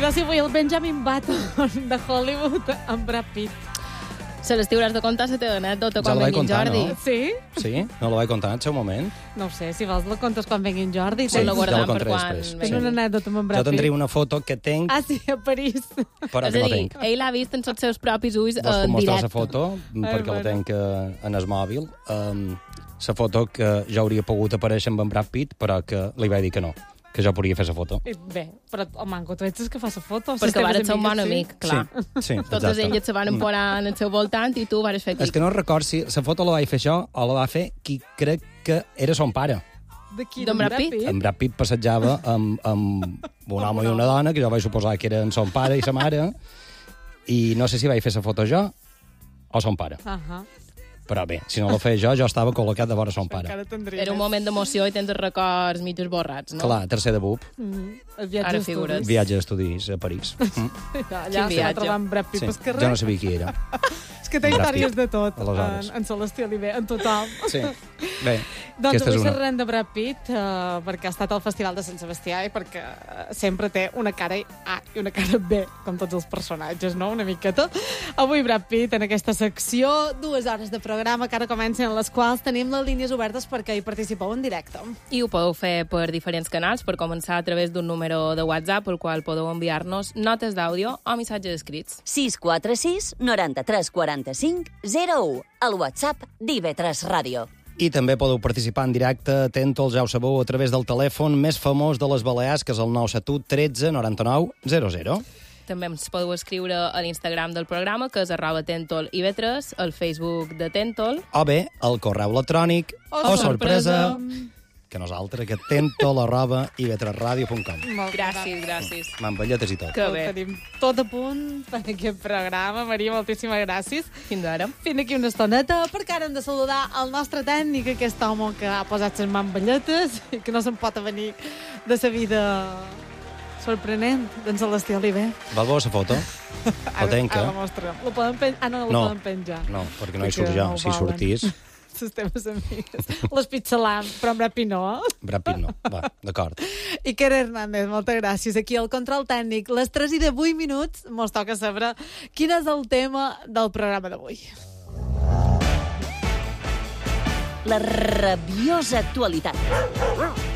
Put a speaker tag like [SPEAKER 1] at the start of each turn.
[SPEAKER 1] Cuidado si vull el Benjamin Button de Hollywood amb Brad Pitt.
[SPEAKER 2] Se les t'hauràs de contar la teva anècdota
[SPEAKER 3] Ja
[SPEAKER 2] quan
[SPEAKER 3] la vaig
[SPEAKER 2] vengui en
[SPEAKER 3] contar,
[SPEAKER 2] Jordi.
[SPEAKER 3] no?
[SPEAKER 1] Sí?
[SPEAKER 3] Sí? No la vaig contar en el seu moment?
[SPEAKER 1] No ho sé, si vols la contes quan vengui en Jordi.
[SPEAKER 2] Sí, la
[SPEAKER 3] ja
[SPEAKER 2] guardam
[SPEAKER 3] la
[SPEAKER 2] per
[SPEAKER 3] contaré
[SPEAKER 2] quan...
[SPEAKER 3] després.
[SPEAKER 1] Tens una anècdota amb en Brad
[SPEAKER 3] Jo
[SPEAKER 1] Pitt.
[SPEAKER 3] tindria una foto que tenc,
[SPEAKER 1] Ah, sí, a París.
[SPEAKER 3] però
[SPEAKER 2] És
[SPEAKER 3] que
[SPEAKER 2] a
[SPEAKER 3] no
[SPEAKER 2] dir,
[SPEAKER 3] tenc.
[SPEAKER 2] ell l'ha vist en els seus propis ulls
[SPEAKER 3] Vos puc
[SPEAKER 2] en
[SPEAKER 3] mostrar la
[SPEAKER 2] directe.
[SPEAKER 3] foto, perquè la
[SPEAKER 1] bueno.
[SPEAKER 3] tenc en el mòbil. La foto que jo hauria pogut aparèixer amb en Brad Pitt, però que li vaig dir que no, que jo podria fer la foto.
[SPEAKER 1] Bé, però, manco, tu ets el que fa la foto.
[SPEAKER 2] Perquè vares ser un bon amic, clar.
[SPEAKER 3] Sí,
[SPEAKER 2] Totes
[SPEAKER 3] exacte.
[SPEAKER 2] elles se van emporar en el seu voltant i tu vares fer
[SPEAKER 3] És
[SPEAKER 2] clic.
[SPEAKER 3] que no record si la foto la vaig fer jo o la va fer qui crec que era son pare.
[SPEAKER 1] De qui?
[SPEAKER 2] D'en Brad Pitt?
[SPEAKER 3] En Brad Pitt passejava amb un home i una dona, que jo vaig suposar que eren son pare i sa mare, i no sé si vaig fer la foto jo o son pare. Però bé, si no la feia jo estava col·locat de vora son pare.
[SPEAKER 1] Encara tindria
[SPEAKER 2] Era un moment d'emoció i tens els records mig esborrats, no?
[SPEAKER 3] Clar, tercer de BUP,
[SPEAKER 1] El viatge
[SPEAKER 2] Ara
[SPEAKER 1] d'estudis.
[SPEAKER 2] figures.
[SPEAKER 3] viatge d'estudis a París.
[SPEAKER 1] Allà
[SPEAKER 2] Quin
[SPEAKER 1] se va
[SPEAKER 2] viatge.
[SPEAKER 1] trobar en Brad Pitt
[SPEAKER 3] Sí,
[SPEAKER 1] pel carrer.
[SPEAKER 3] jo no sabia qui era.
[SPEAKER 1] És que té
[SPEAKER 3] Brad
[SPEAKER 1] històries
[SPEAKER 3] Pitt.
[SPEAKER 1] de tot,
[SPEAKER 3] Aleshores.
[SPEAKER 1] en Celestí Oliver, en tothom.
[SPEAKER 3] Sí, bé,
[SPEAKER 1] Doncs
[SPEAKER 3] aquesta és
[SPEAKER 1] avui
[SPEAKER 3] una.
[SPEAKER 1] xerrarem de Brad Pitt perquè ha estat al Festival de Sant Sebastià i perquè sempre té una cara A i una cara B, com tots els personatges, no? Una miqueta. Avui Brad Pitt en aquesta secció, 2 hores de programa que ara comencen, en les quals tenim les línies obertes perquè hi participeu en directe.
[SPEAKER 2] I ho podeu fer per diferents canals, per començar a través d'un número de WhatsApp, al qual podeu enviar-nos notes d'àudio o missatges escrits.
[SPEAKER 4] 646 93 45 01. El WhatsApp d'IV3 Ràdio.
[SPEAKER 3] I també podeu participar en directe, atentol, ja ho sabeu, a través del telèfon més famós de les Balears, que és el 971 13 99 00.
[SPEAKER 2] També ens podeu escriure a l'Instagram del programa, que és @tentol-IV3, al Facebook de Tentol.
[SPEAKER 3] O bé, el correu electrònic,
[SPEAKER 2] Oh, sorpresa,
[SPEAKER 3] que nosaltres, que tentol@ib3radio.com.
[SPEAKER 2] Gràcies.
[SPEAKER 3] M'envelletes i tot.
[SPEAKER 2] Que
[SPEAKER 1] Ho
[SPEAKER 2] bé.
[SPEAKER 1] tenim tot a punt per aquest programa. Maria, moltíssimes gràcies.
[SPEAKER 2] Fins ara.
[SPEAKER 1] Fins aquí una estoneta, perquè ara hem de saludar el nostre tècnic, aquest home que ha posat les mamballetes i que no se'n pot avenir de sa vida sorprenent d'en Celestí Oliver.
[SPEAKER 3] Val bo la foto? La tenc,
[SPEAKER 1] Ara la
[SPEAKER 3] eh?
[SPEAKER 1] mostrarem. La podem penjar? Ah, no, la
[SPEAKER 3] No.
[SPEAKER 1] podem penjar.
[SPEAKER 3] No, perquè no hi surt
[SPEAKER 1] Perquè
[SPEAKER 3] jo.
[SPEAKER 1] no ho
[SPEAKER 3] Si
[SPEAKER 1] volen.
[SPEAKER 3] sortís,
[SPEAKER 1] Les teves amigues. Les pizzalam, però amb Brad Pitt no.
[SPEAKER 3] Brad Pitt no. Va, d'acord.
[SPEAKER 1] Iker Hernández, moltes gràcies. Aquí al control tècnic, les 3:18, mos toca saber quin és el tema del programa d'avui.
[SPEAKER 4] La rabiosa actualitat.